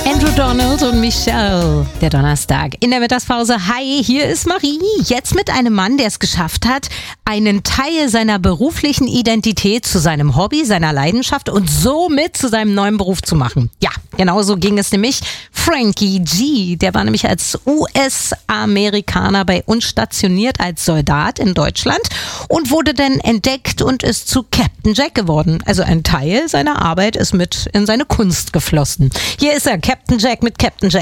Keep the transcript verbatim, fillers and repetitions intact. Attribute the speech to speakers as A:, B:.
A: Andrew Donald und Michelle, der Donnerstag in der Mittagspause. Hi, hier ist Marie. Jetzt mit einem Mann, der es geschafft hat, einen Teil seiner beruflichen Identität zu seinem Hobby, seiner Leidenschaft und somit zu seinem neuen Beruf zu machen. Ja, genau so ging es nämlich Frankie G. Der war nämlich als U S-Amerikaner bei uns stationiert als Soldat in Deutschland und wurde dann entdeckt und ist zu Captain Jack geworden. Also ein Teil seiner Arbeit ist mit in seine Kunst geflossen. Hier ist er, Captain Jack mit Captain Jack.